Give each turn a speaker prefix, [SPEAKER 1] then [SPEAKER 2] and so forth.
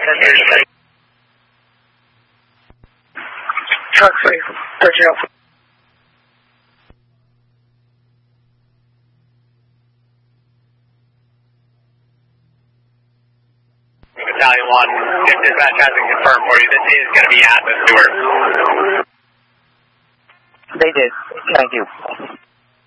[SPEAKER 1] Truck 3, 1304.
[SPEAKER 2] Battalion 1, if dispatch hasn't confirmed for you, this is going to be at the sewer.
[SPEAKER 1] They did. Thank you.